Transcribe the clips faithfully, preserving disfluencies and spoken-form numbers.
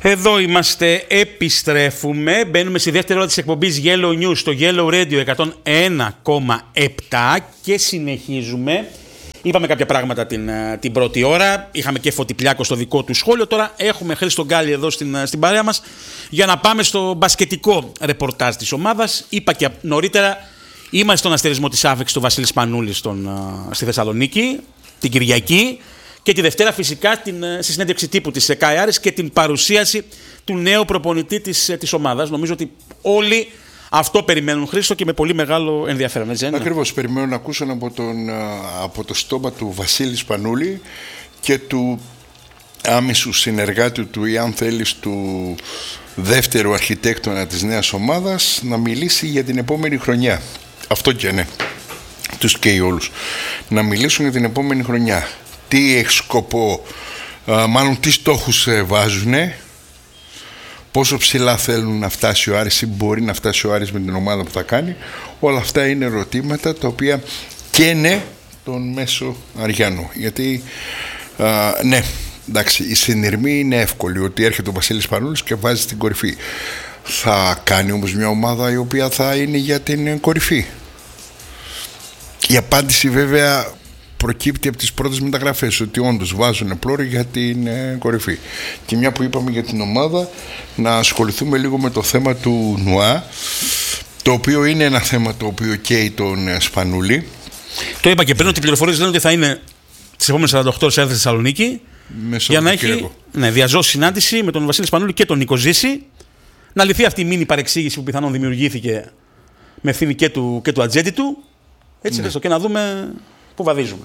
Εδώ είμαστε, επιστρέφουμε, μπαίνουμε στη δεύτερη ώρα της εκπομπής Yellow News στο Yellow Radio εκατόν ένα κόμμα επτά και συνεχίζουμε. Είπαμε κάποια πράγματα την, την πρώτη ώρα, είχαμε και Φωτιπλιάκο στο δικό του σχόλιο, τώρα έχουμε Χρήστο Γκάλη εδώ στην, στην παρέα μας για να πάμε στο μπασκετικό ρεπορτάζ της ομάδας. Είπα και νωρίτερα, είμαστε στον αστερισμό της ΑΦΕΞ του Βασίλη Σπανούλη στον, στη Θεσσαλονίκη την Κυριακή. Και τη Δευτέρα φυσικά την, στη συνέντευξη τύπου της ΕΚΑΕ Άρης και την παρουσίαση του νέου προπονητή της, της ομάδας. Νομίζω ότι όλοι αυτό περιμένουν, Χρήστο, και με πολύ μεγάλο ενδιαφέρον. Έτσι, ακριβώς, περιμένουν να ακούσουν από, τον, από το στόμα του Βασίλη Σπανούλη και του άμεσου συνεργάτη του, ή αν θέλεις, του δεύτερου αρχιτέκτονα της νέας ομάδας, να μιλήσει για την επόμενη χρονιά. Αυτό και ναι, τους καίει όλους. Να μιλήσουν για την επόμενη χρονιά. Τι έχει σκοπό, α, μάλλον τι στόχους ε, βάζουν, πόσο ψηλά θέλουν να φτάσει ο Άρης ή μπορεί να φτάσει ο Άρης με την ομάδα που θα κάνει. Όλα αυτά είναι ερωτήματα τα οποία καίνε τον μέσο Αριανό. Γιατί, α, ναι, εντάξει, η συνειρμή είναι εύκολη, ότι έρχεται ο Βασίλης Σπανούλης και βάζει την κορυφή. Θα κάνει όμως μια ομάδα η οποία θα είναι για την κορυφή? Η απάντηση βέβαια προκύπτει από τις πρώτες μεταγραφές, ότι όντως βάζουν πλώρη για την ε, κορυφή. Και μια που είπαμε για την ομάδα, να ασχοληθούμε λίγο με το θέμα του Νουά, το οποίο είναι ένα θέμα το οποίο καίει τον ε, Σπανούλη. Το είπα και πριν, ότι οι πληροφορίες λένε ότι θα είναι τις επόμενες σαράντα οκτώ ώρες στη Θεσσαλονίκη για να έχει ναι, διαζώσει συνάντηση με τον Βασίλη Σπανούλη και τον Νίκο Ζήση, να λυθεί αυτή η μίνι παρεξήγηση που πιθανόν δημιουργήθηκε με ευθύνη και του, και του ατζέντη του. Έτσι, ναι. Και να δούμε πού βαδίζουμε.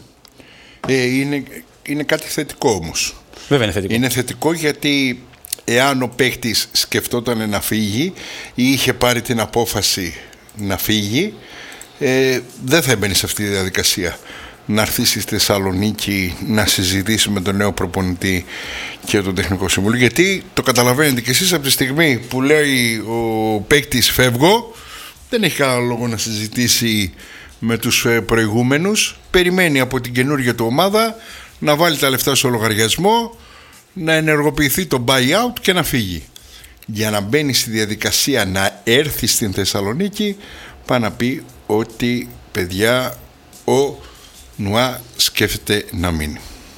Ε, είναι, είναι κάτι θετικό όμως. Βέβαια είναι θετικό. Είναι θετικό γιατί εάν ο παίκτης σκεφτόταν να φύγει ή είχε πάρει την απόφαση να φύγει, ε, δεν θα έμπαινε σε αυτή τη διαδικασία. Να έρθει στη Θεσσαλονίκη να συζητήσει με τον νέο προπονητή και τον τεχνικό συμβούλιο. Γιατί το καταλαβαίνετε κι εσείς, από τη στιγμή που λέει ο παίκτης φεύγω, δεν έχει κανένα λόγο να συζητήσει με τους προηγούμενους. Περιμένει από την καινούργια του ομάδα να βάλει τα λεφτά στο λογαριασμό, να ενεργοποιηθεί το buyout και να φύγει. Για να μπαίνει στη διαδικασία να έρθει στην Θεσσαλονίκη, πάει να πει ότι, παιδιά, ο Νουά σκέφτεται να μείνει.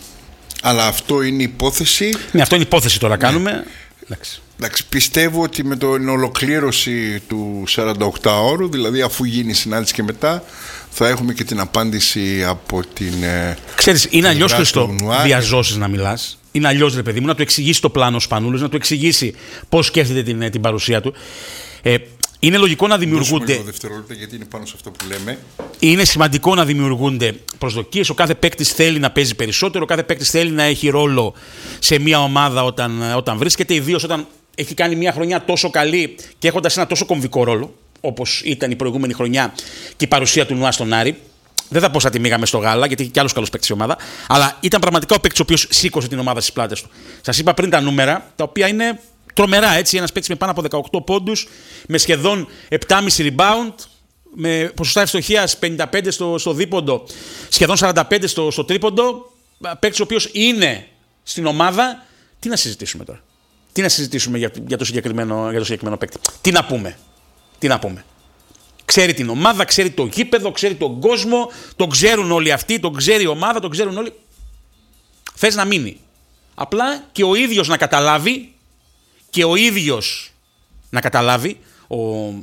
Αλλά αυτό είναι υπόθεση. Ναι, αυτό είναι υπόθεση τώρα, κάνουμε. Ναι. Εντάξει. Εντάξει, πιστεύω ότι με την ολοκλήρωση του σαρανταοκτάωρου, δηλαδή αφού γίνει η συνάντηση και μετά, θα έχουμε και την απάντηση από την. Ξέρεις, είναι αλλιώς, Χριστό, διαζώσεις να μιλάς. Είναι αλλιώς, ρε παιδί μου, να του εξηγήσει το πλάνο Σπανούλης, να του εξηγήσει πώς σκέφτεται την, την παρουσία του. Ε, είναι λογικό να δημιουργούνται. Λίγο δευτερόλεπτα, γιατί είναι πάνω σε αυτό που λέμε. Είναι σημαντικό να δημιουργούνται προσδοκίες. Ο κάθε παίκτης θέλει να παίζει περισσότερο. Ο κάθε παίκτης θέλει να έχει ρόλο σε μια ομάδα όταν, όταν βρίσκεται. Ιδίως όταν έχει κάνει μια χρονιά τόσο καλή και έχοντας ένα τόσο κομβικό ρόλο, όπως ήταν η προηγούμενη χρονιά και η παρουσία του Νουά στον Άρη. Δεν θα πω σαν τη μήγαμε στο γάλα, γιατί είχε κι άλλος καλός παίκτης η ομάδα. Αλλά ήταν πραγματικά ο παίκτης ο οποίος σήκωσε την ομάδα στις πλάτες του. Σας είπα πριν τα νούμερα, τα οποία είναι τρομερά, έτσι. Ένας παίκτης με πάνω από δεκαοκτώ πόντους, με σχεδόν επτά κόμμα πέντε rebound, με ποσοστά ευστοχίας πενήντα πέντε στο, στο δίποντο, σχεδόν σαράντα πέντε στο, στο τρίποντο. Παίκτης ο οποίος είναι στην ομάδα. Τι να συζητήσουμε τώρα? Τι να συζητήσουμε για, για, το συγκεκριμένο, για το συγκεκριμένο παίκτη? Τι να πούμε? Τι να πούμε? Ξέρει την ομάδα, ξέρει το γήπεδο, ξέρει τον κόσμο, τον ξέρουν όλοι αυτοί, τον ξέρει η ομάδα, τον ξέρουν όλοι. Θες να μείνει. Απλά και ο ίδιος να καταλάβει, και ο ίδιος να καταλάβει, ο,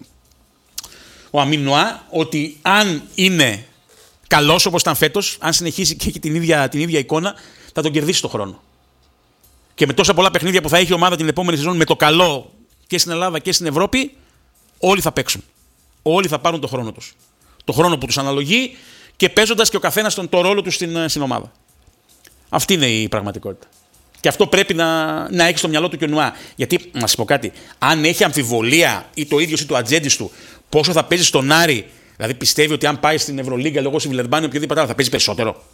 ο Αμίν Νουά, ότι αν είναι καλός όπως ήταν φέτος, αν συνεχίσει και έχει την ίδια, την ίδια εικόνα, θα τον κερδίσει το χρόνο. Και με τόσα πολλά παιχνίδια που θα έχει η ομάδα την επόμενη σεζόν, με το καλό και στην Ελλάδα και στην Ευρώπη, όλοι θα παίξουν. Όλοι θα πάρουν το χρόνο τους. Το χρόνο που τους αναλογεί και παίζοντας και ο καθένας τον το ρόλο του στην, στην ομάδα. Αυτή είναι η πραγματικότητα. Και αυτό πρέπει να, να έχει στο μυαλό του και ο Νουά. Γιατί, να σας πω κάτι, αν έχει αμφιβολία ή το ίδιο ή το ατζέντη του πόσο θα παίζει στον Άρη, δηλαδή πιστεύει ότι αν πάει στην Ευρωλίγκα, λόγω στη Βιλερμπάνη, οποιοδήποτε άλλο θα παίζει περισσότερο.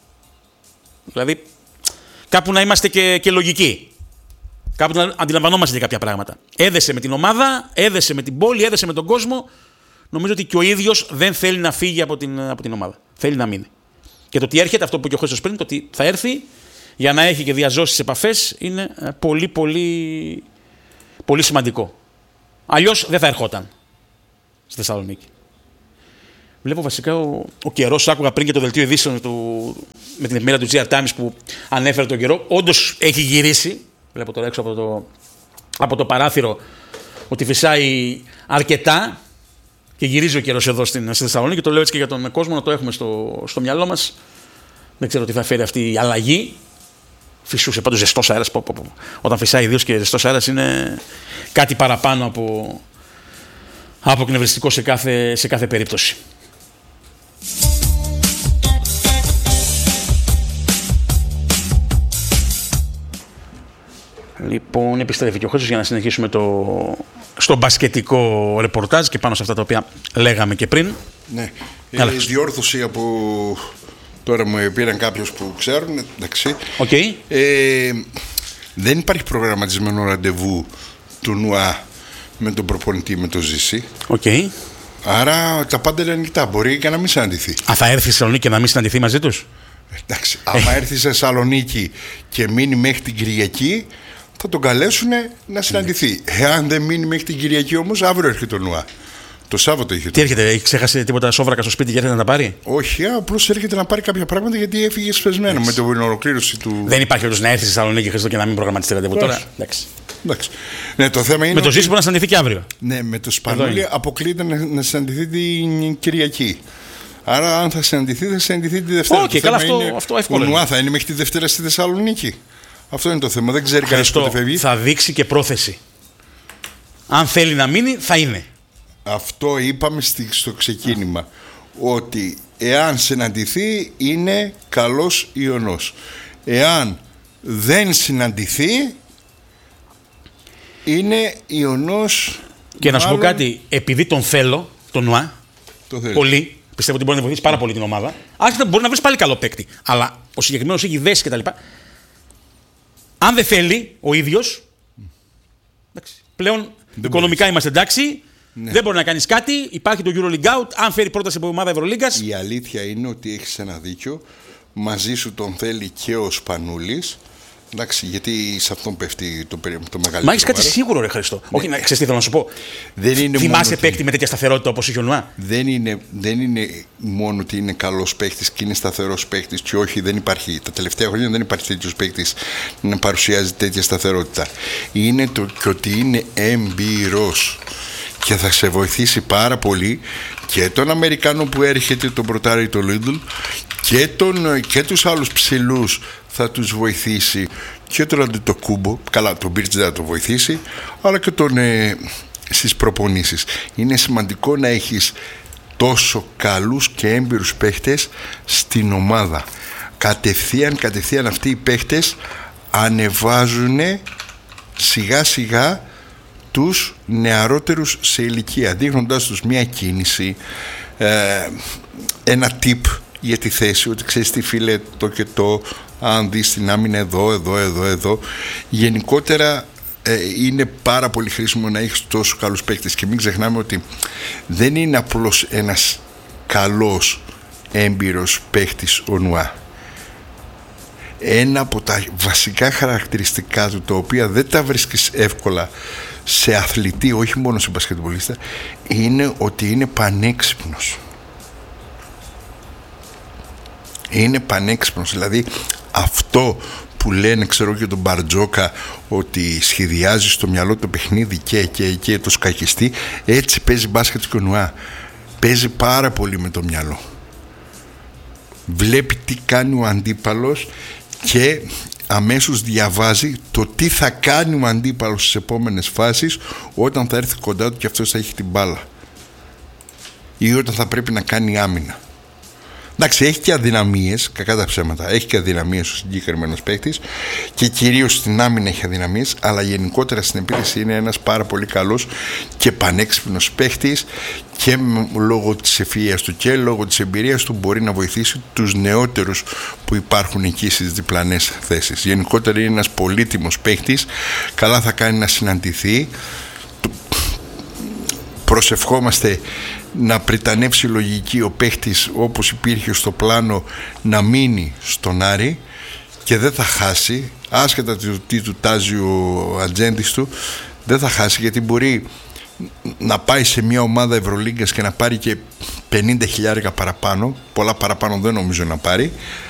Δηλαδή, κάπου να είμαστε και, και λογικοί. Κάπου να αντιλαμβανόμαστε και κάποια πράγματα. Έδεσε με την ομάδα, έδεσε με την πόλη, έδεσε με τον κόσμο. Νομίζω ότι και ο ίδιος δεν θέλει να φύγει από την, από την ομάδα. Θέλει να μείνει. Και το ότι έρχεται, αυτό που είπε και ο Χρήστος πριν, το ότι θα έρθει για να έχει και διαζώσεις επαφές, είναι πολύ πολύ πολύ σημαντικό. Αλλιώς δεν θα ερχόταν στη Θεσσαλονίκη. Βλέπω βασικά ο, ο καιρός, άκουγα πριν και το δελτίο ειδήσεων του, με την εφημερίδα του τζι αρ Times που ανέφερε τον καιρό. Όντως έχει γυρίσει. Βλέπω τώρα έξω από το, από το παράθυρο ότι φυσάει αρκετά και γυρίζει ο καιρός εδώ στην, στη Θεσσαλονίκη. Το λέω έτσι και για τον κόσμο να το έχουμε στο, στο μυαλό μας. Δεν ξέρω τι θα φέρει αυτή η αλλαγή. Φυσούσε πάντως ζεστός αέρας. Πω, πω, πω. Όταν φυσάει ιδίως και ζεστός αέρας είναι κάτι παραπάνω από, από εκνευριστικό σε κάθε, σε κάθε περίπτωση. Λοιπόν, επιστρέφει και ο Χρήστος για να συνεχίσουμε το, στο μπασκετικό ρεπορτάζ και πάνω σε αυτά τα οποία λέγαμε και πριν. Ναι, η διόρθωση από τώρα μου πήραν κάποιους που ξέρουν, εντάξει. Okay. Ε, δεν υπάρχει προγραμματισμένο ραντεβού του ΝΟΑ με τον προπονητή, με το Ζήση. Okay. Άρα τα πάντα είναι ανοιχτά, μπορεί και να μην συναντηθεί. Α, θα έρθει στη Θεσσαλονίκη και να μην συναντηθεί μαζί τους. Εντάξει, άμα έρθει σε Θεσσαλονίκη και μείνει μέχρι την Κυριακή, θα τον καλέσουν να συναντηθεί. Εάν δεν μείνει μέχρι την Κυριακή όμως, αύριο έρχεται το ΝΟΑ. Το Σάββατο είχε. Τι έρχεται, έχει ξεχάσει τίποτα σόβρακα στο σπίτι και έρχεται να τα πάρει? Όχι, απλώς έρχεται να πάρει κάποια πράγματα γιατί έφυγε σπεσμένο με την ολοκλήρωση του. Δεν υπάρχει όντως να έρθει στη Θεσσαλονίκη Χρήστο και να μην προγραμματιστεί ραντεβού τώρα. Εντάξει. Εντάξει. Ναι, το θέμα είναι με το ότι... Ζήση μπορεί να συναντηθεί και αύριο. Ναι, με το Σπανούλη αποκλείεται να, να συναντηθεί την Κυριακή. Άρα, αν θα συναντηθεί, θα συναντηθεί τη Δευτέρα. Όχι, okay, καλά, αυτό, είναι... αυτό εύκολο. Ο ΝΟΑ θα είναι μέχρι τη Δευτέρα στη Θεσσαλονίκη. Αυτό είναι το θέμα. Δεν ξέρει κανείς πότε φεύγει. Θα δείξει και πρόθεση. Αν θέλει να μείνει, θα είναι. Αυτό είπαμε στο ξεκίνημα. Ότι εάν συναντηθεί, είναι καλός ιονός. Εάν δεν συναντηθεί, είναι ιονός. Και να σου πω κάτι, επειδή τον θέλω, τον ΝΟΑ, το πολύ, πιστεύω ότι μπορεί να βοηθήσει πάρα πολύ την ομάδα. Άσχετα μπορεί να βρει πάλι καλό παίκτη. Αλλά ο συγκεκριμένος έχει δέσει κτλ. Αν δεν θέλει ο ίδιος, πλέον δεν οικονομικά μπορείς. Είμαστε εντάξει, ναι. Δεν μπορεί να κάνεις κάτι, υπάρχει το EuroLeague Out, αν φέρει πρόταση από ομάδα Ευρωλίγκας. Η αλήθεια είναι ότι έχεις ένα δίκιο, μαζί σου τον θέλει και ο Σπανούλης. Εντάξει, γιατί σε αυτόν πέφτει το, το μεγαλύτερο. Μα έχεις κάτι σίγουρο, ρε Χριστό. Ναι. Όχι, να ξέρεις τι θέλω να σου πω. Δεν είναι θυμάσαι παίκτη με τέτοια σταθερότητα όπως είχε ο ΝΟΑ? Δεν είναι, δεν είναι μόνο ότι είναι καλός παίκτης και είναι σταθερός παίκτης, και όχι, δεν υπάρχει. Τα τελευταία χρόνια δεν υπάρχει τέτοιος παίκτης να παρουσιάζει τέτοια σταθερότητα. Είναι το και ότι είναι εμπειρός και θα σε βοηθήσει πάρα πολύ και τον Αμερικάνο που έρχεται, τον πρωτάρι, το Λίντλ, και, τον, και τους άλλους ψηλούς θα τους βοηθήσει, και τον Αντετοκούμπο, καλά τον Μπίρτς δεν θα το βοηθήσει, αλλά και τον ε, στις προπονήσεις. Είναι σημαντικό να έχεις τόσο καλούς και έμπειρους παίχτες στην ομάδα. Κατευθείαν, κατευθείαν αυτοί οι παίχτες ανεβάζουν σιγά σιγά τους νεαρότερους σε ηλικία, δείχνοντάς τους μια κίνηση, ε, ένα tip για τη θέση, ότι ξέρεις τι φίλε, το και το, αν δεις την άμυνα εδώ, εδώ, εδώ, εδώ. Γενικότερα ε, είναι πάρα πολύ χρήσιμο να έχεις τόσο καλούς παίκτες, και μην ξεχνάμε ότι δεν είναι απλώς ένας καλός έμπειρος παίκτης ο ΝΟΑ. Ένα από τα βασικά χαρακτηριστικά του, τα οποία δεν τα βρίσκεις εύκολα σε αθλητή, όχι μόνο σε μπασκετμπολίστα, είναι ότι είναι πανέξυπνος. Είναι πανέξυπνος, δηλαδή αυτό που λένε, ξέρω, και τον Μπαρτζόκα, ότι σχεδιάζει στο μυαλό το παιχνίδι και, και, και το σκακιστή, έτσι παίζει μπάσκετ και ο ΝΟΑ. Παίζει πάρα πολύ με το μυαλό. Βλέπει τι κάνει ο αντίπαλος και αμέσως διαβάζει το τι θα κάνει ο αντίπαλος στις επόμενες φάσεις, όταν θα έρθει κοντά του και αυτός θα έχει την μπάλα, ή όταν θα πρέπει να κάνει άμυνα. Εντάξει, έχει και αδυναμίες, κακά τα ψέματα, έχει και αδυναμίες ο συγκεκριμένος παίκτης, και κυρίως στην άμυνα έχει αδυναμίες, αλλά γενικότερα στην επίθεση είναι ένας πάρα πολύ καλός και πανέξυπνος παίκτης, και λόγω της ευφυΐας του και λόγω της εμπειρίας του μπορεί να βοηθήσει τους νεότερους που υπάρχουν εκεί στις διπλανές θέσεις. Γενικότερα είναι ένας πολύτιμος παίκτης, καλά θα κάνει να συναντηθεί. Προσευχόμαστε να πριτανεύσει λογική ο παίχτης, όπως υπήρχε στο πλάνο, να μείνει στον Άρη και δεν θα χάσει, άσχετα του τι του τάζει ο ατζέντης του, δεν θα χάσει, γιατί μπορεί να πάει σε μια ομάδα Ευρωλίγκας και να πάρει και πενήντα χιλιάρικα παραπάνω. Πολλά παραπάνω δεν νομίζω να πάρει.